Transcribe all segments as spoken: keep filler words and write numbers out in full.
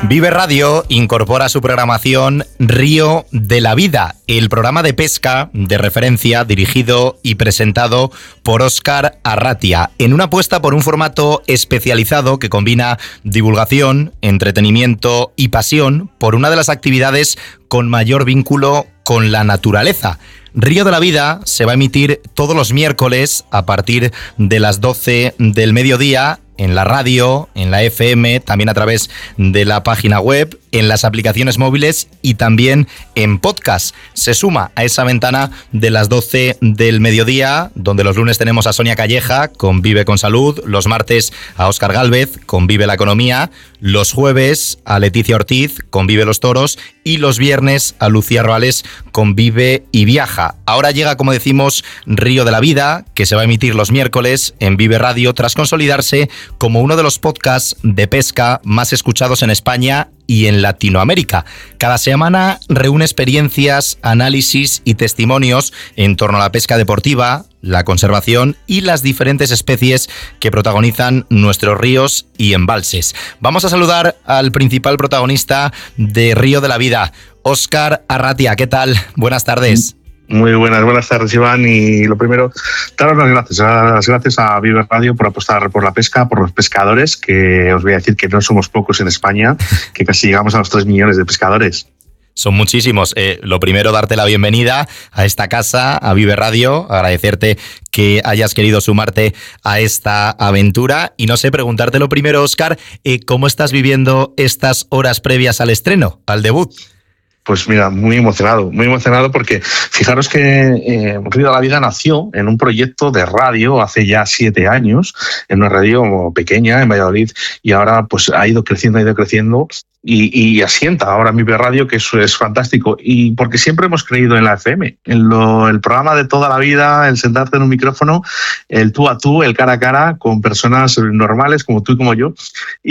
Vive Radio incorpora a su programación Río de la Vida, el programa de pesca de referencia dirigido y presentado por Óscar Arratia, en una apuesta por un formato especializado que combina divulgación, entretenimiento y pasión por una de las actividades con mayor vínculo con la naturaleza. Río de la Vida se va a emitir todos los miércoles a partir de las doce del mediodía en la radio, en la F M, también a través de la página web, en las aplicaciones móviles y también en podcast. Se suma a esa ventana de las doce del mediodía, donde los lunes tenemos a Sonia Calleja con Vive con Salud, los martes a Óscar Gálvez con Vive la Economía, los jueves a Leticia Ortiz con Vive los Toros y los viernes a Lucía Roales con Vive y Viaja. Ahora llega, como decimos, Río de la Vida, que se va a emitir los miércoles en Vive Radio tras consolidarse como uno de los podcasts de pesca más escuchados en España y en Latinoamérica. Cada semana reúne experiencias, análisis y testimonios en torno a la pesca deportiva, la conservación y las diferentes especies que protagonizan nuestros ríos y embalses. Vamos a saludar al principal protagonista de Río de la Vida, Óscar Arratia. ¿Qué tal? Buenas tardes. Muy buenas, buenas tardes, Iván. Y lo primero, daros las gracias, las gracias a Vive Radio por apostar por la pesca, por los pescadores, que os voy a decir que no somos pocos en España, que casi llegamos a los tres millones de pescadores. Son muchísimos. Eh, lo primero, darte la bienvenida a esta casa, a Vive Radio, agradecerte que hayas querido sumarte a esta aventura. Y no sé, preguntarte lo primero, Óscar, eh, ¿cómo estás viviendo estas horas previas al estreno, al debut? Pues mira, muy emocionado, muy emocionado porque fijaros que eh, Río de la Vida nació en un proyecto de radio hace ya siete años, en una radio pequeña en Valladolid, y ahora pues ha ido creciendo, ha ido creciendo y, y asienta ahora Vive Radio, que eso es fantástico. Y porque siempre hemos creído en la F M, en lo, el programa de toda la vida, el sentarte en un micrófono, el tú a tú, el cara a cara, con personas normales como tú y como yo,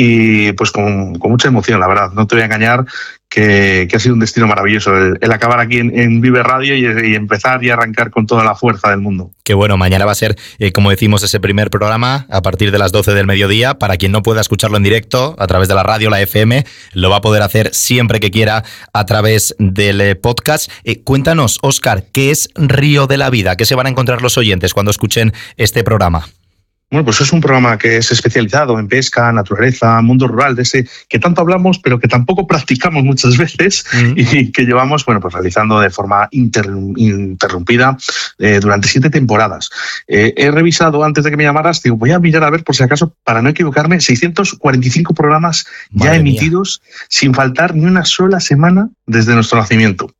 y pues con, con mucha emoción, la verdad, no te voy a engañar. Que, que ha sido un destino maravilloso el, el acabar aquí en, en Vive Radio y, y empezar y arrancar con toda la fuerza del mundo. Qué bueno, mañana va a ser, eh, como decimos, ese primer programa a partir de las doce del mediodía. Para quien no pueda escucharlo en directo a través de la radio, la F M, lo va a poder hacer siempre que quiera a través del eh, podcast. Eh, cuéntanos, Óscar, ¿qué es Río de la Vida? ¿Qué se van a encontrar los oyentes cuando escuchen este programa? Bueno, pues es un programa que es especializado en pesca, naturaleza, mundo rural, de ese que tanto hablamos, pero que tampoco practicamos muchas veces mm. y que llevamos, bueno, pues realizando de forma inter, interrumpida eh, durante siete temporadas. Eh, he revisado antes de que me llamaras, digo, voy a mirar a ver por si acaso, para no equivocarme, seiscientos cuarenta y cinco programas Madre ya emitidos mía. Sin faltar ni una sola semana desde nuestro nacimiento.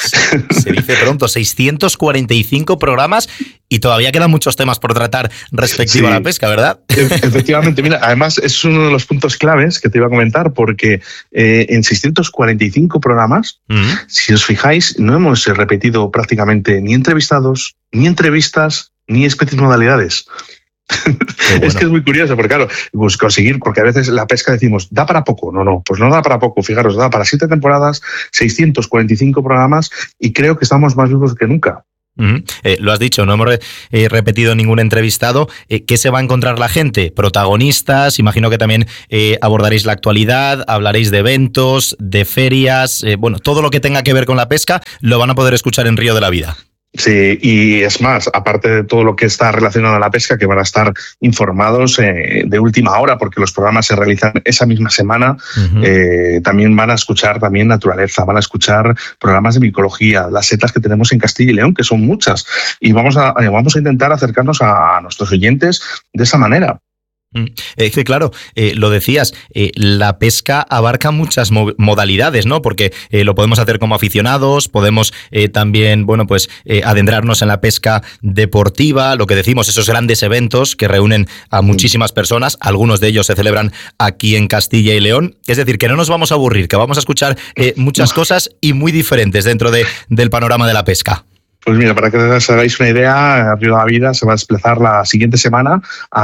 Se dice pronto, seiscientos cuarenta y cinco programas y todavía quedan muchos temas por tratar respecto sí, a la pesca, ¿verdad? Efectivamente, mira, además es uno de los puntos claves que te iba a comentar porque eh, en seiscientos cuarenta y cinco programas, uh-huh. si os fijáis, no hemos repetido prácticamente ni entrevistados, ni entrevistas, ni especies modalidades. Bueno. Es que es muy curioso, porque claro, pues conseguir, porque a veces la pesca decimos, da para poco, no, no, pues no da para poco, fijaros, da para siete temporadas, seiscientos cuarenta y cinco programas y creo que estamos más vivos que nunca. Uh-huh. Eh, lo has dicho, no hemos re- eh, repetido ningún entrevistado. Eh, ¿Qué se va a encontrar la gente? Protagonistas, imagino que también eh, abordaréis la actualidad, hablaréis de eventos, de ferias, eh, bueno, todo lo que tenga que ver con la pesca lo van a poder escuchar en Río de la Vida. Sí, y es más, aparte de todo lo que está relacionado a la pesca, que van a estar informados eh, de última hora, porque los programas se realizan esa misma semana, uh-huh. eh, también van a escuchar también naturaleza, van a escuchar programas de micología, las setas que tenemos en Castilla y León, que son muchas, y vamos a, vamos a intentar acercarnos a, a nuestros oyentes de esa manera. Es que claro, eh, lo decías, eh, la pesca abarca muchas mo- modalidades, ¿no? Porque eh, lo podemos hacer como aficionados, podemos eh, también, bueno, pues eh, adentrarnos en la pesca deportiva, lo que decimos, esos grandes eventos que reúnen a muchísimas personas, algunos de ellos se celebran aquí en Castilla y León. Es decir, que no nos vamos a aburrir, que vamos a escuchar eh, muchas cosas y muy diferentes dentro de, del panorama de la pesca. Pues mira, para que os hagáis una idea, Río de la Vida se va a desplazar la siguiente semana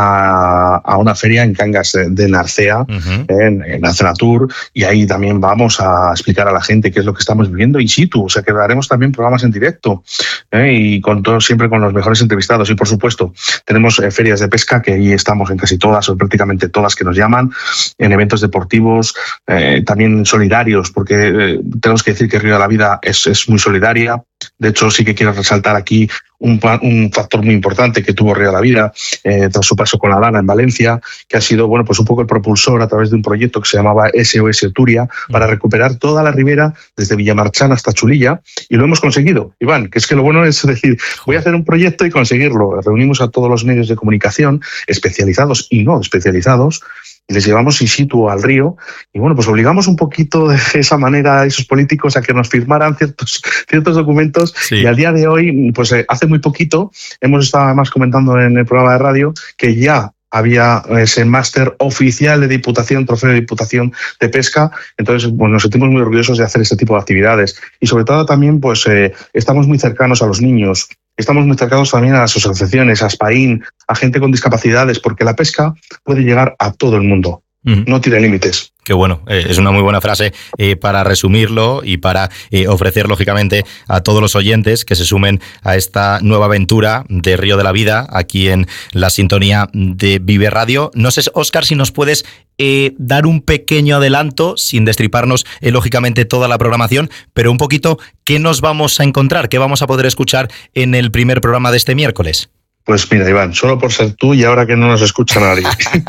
a, a una feria en Cangas de Narcea, uh-huh. en, en Narcenatur, y ahí también vamos a explicar a la gente qué es lo que estamos viviendo in situ. O sea, que haremos también programas en directo ¿eh? y con todo, siempre con los mejores entrevistados. Y por supuesto, tenemos eh, ferias de pesca, que ahí estamos en casi todas o prácticamente todas que nos llaman, en eventos deportivos, eh, también solidarios, porque eh, tenemos que decir que Río de la Vida es, es muy solidaria. De hecho, sí que quiero resaltar aquí un, un factor muy importante que tuvo Río de la Vida eh, tras su paso con la Dana en Valencia, que ha sido bueno, pues un poco el propulsor a través de un proyecto que se llamaba S O S Turia para recuperar toda la ribera desde Villamarchán hasta Chulilla, y lo hemos conseguido, Iván, que es que lo bueno es decir, voy a hacer un proyecto y conseguirlo. Reunimos a todos los medios de comunicación, especializados y no especializados, y les llevamos in situ al río, y bueno, pues obligamos un poquito de esa manera a esos políticos a que nos firmaran ciertos, ciertos documentos, sí. Y al día de hoy, pues eh, hace muy poquito, hemos estado además comentando en el programa de radio que ya había ese máster oficial de Diputación, trofeo de Diputación de Pesca. Entonces, pues, nos sentimos muy orgullosos de hacer este tipo de actividades. Y sobre todo también, pues eh, estamos muy cercanos a los niños. Estamos muy cercanos también a las asociaciones, a Aspaín, a gente con discapacidades, porque la pesca puede llegar a todo el mundo. Uh-huh. No tiene límites. Qué bueno, eh, es una muy buena frase eh, para resumirlo y para eh, ofrecer, lógicamente, a todos los oyentes que se sumen a esta nueva aventura de Río de la Vida aquí en la sintonía de Vive Radio. No sé, Óscar, si nos puedes eh, dar un pequeño adelanto, sin destriparnos, eh, lógicamente, toda la programación, pero un poquito, ¿qué nos vamos a encontrar? ¿Qué vamos a poder escuchar en el primer programa de este miércoles? Pues mira, Iván, solo por ser tú y ahora que no nos escucha nadie.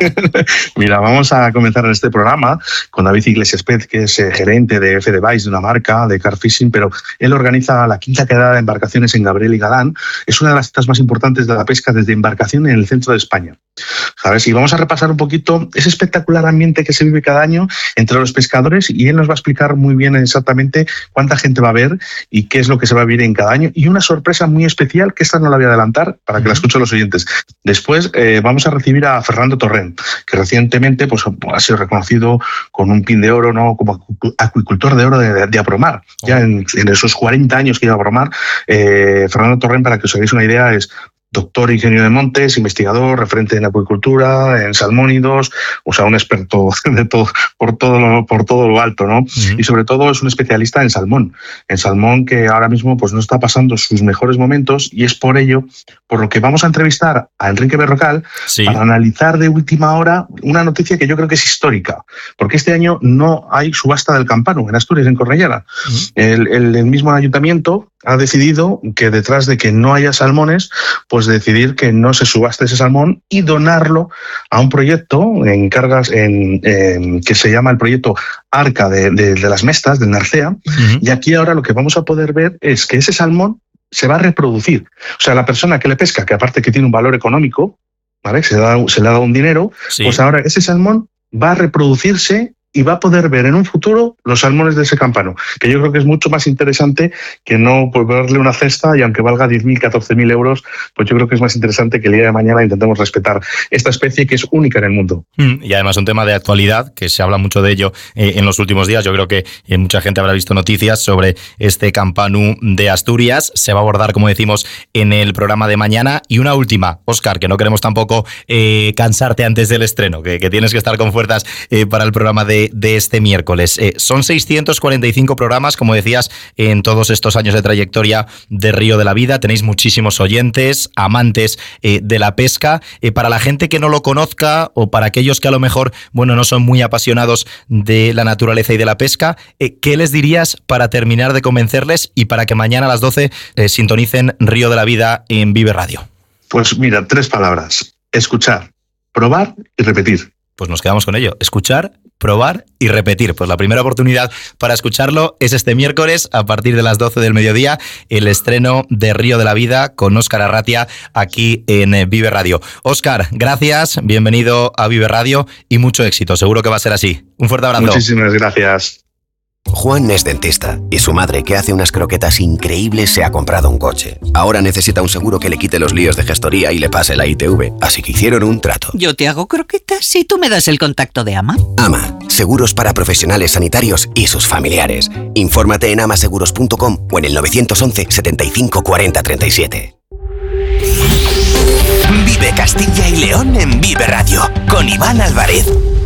Mira, vamos a comenzar en este programa con David Iglesias Pez, que es eh, gerente de F D Vice, de una marca de car fishing, pero él organiza la quinta quedada de embarcaciones en Gabriel y Galán. Es una de las citas más importantes de la pesca desde embarcación en el centro de España. ¿Sabes? Y vamos a repasar un poquito ese espectacular ambiente que se vive cada año entre los pescadores, y él nos va a explicar muy bien exactamente cuánta gente va a ver y qué es lo que se va a vivir en cada año. Y una sorpresa muy especial, que esta no la voy a adelantar para que la escuchen los oyentes. Después eh, vamos a recibir a Fernando Torrent, que recientemente pues, ha sido reconocido con un pin de oro, ¿no?, como acuicultor de oro de, de Apromar. Oh. Ya en, en esos cuarenta años que lleva Apromar, eh, Fernando Torrent, para que os hagáis una idea, es doctor ingeniero de montes, investigador, referente en acuicultura, en salmónidos, o sea, un experto de todo, por todo lo, por todo lo alto, ¿no? Uh-huh. Y sobre todo es un especialista en salmón, en salmón que ahora mismo pues no está pasando sus mejores momentos, y es por ello por lo que vamos a entrevistar a Enrique Berrocal, sí, para analizar de última hora una noticia que yo creo que es histórica, porque este año no hay subasta del campano en Asturias, en Cornellana. Uh-huh. el, el, el mismo ayuntamiento ha decidido que detrás de que no haya salmones, pues decidir que no se subaste ese salmón y donarlo a un proyecto en cargas en, en, que se llama el proyecto Arca de, de, de las Mestas, del Narcea. Uh-huh. Y aquí ahora lo que vamos a poder ver es que ese salmón se va a reproducir. O sea, la persona que le pesca, que aparte que tiene un valor económico, ¿vale?, se, da, se le ha dado un dinero, sí, pues ahora ese salmón va a reproducirse y va a poder ver en un futuro los salmones de ese campano, que yo creo que es mucho más interesante que no pues, verle una cesta, y aunque valga diez mil, catorce mil euros, pues yo creo que es más interesante que el día de mañana intentemos respetar esta especie que es única en el mundo. Y además un tema de actualidad, que se habla mucho de ello eh, en los últimos días. Yo creo que eh, mucha gente habrá visto noticias sobre este campanu de Asturias. Se va a abordar, como decimos, en el programa de mañana. Y una última, Óscar, que no queremos tampoco eh, cansarte antes del estreno, que, que tienes que estar con fuerzas eh, para el programa de de este miércoles. Eh, son seiscientos cuarenta y cinco programas, como decías, en todos estos años de trayectoria de Río de la Vida. Tenéis muchísimos oyentes, amantes eh, de la pesca. Eh, para la gente que no lo conozca, o para aquellos que a lo mejor, bueno, no son muy apasionados de la naturaleza y de la pesca, eh, ¿qué les dirías para terminar de convencerles y para que mañana a las doce eh, sintonicen Río de la Vida en Vive Radio? Pues mira, tres palabras: escuchar, probar y repetir. Pues nos quedamos con ello. Escuchar, probar y repetir. Pues la primera oportunidad para escucharlo es este miércoles a partir de las doce del mediodía, el estreno de Río de la Vida con Óscar Arratia aquí en Vive Radio. Óscar, gracias, bienvenido a Vive Radio y mucho éxito. Seguro que va a ser así. Un fuerte abrazo. Muchísimas gracias. Juan es dentista y su madre, que hace unas croquetas increíbles, se ha comprado un coche. Ahora necesita un seguro que le quite los líos de gestoría y le pase la I T V, así que hicieron un trato. Yo te hago croquetas y tú me das el contacto de Ama. Ama, seguros para profesionales sanitarios y sus familiares. Infórmate en amaseguros punto com o en el nueve once, setenta y cinco, cuarenta, treinta y siete. Vive Castilla y León en Vive Radio, con Iván Álvarez.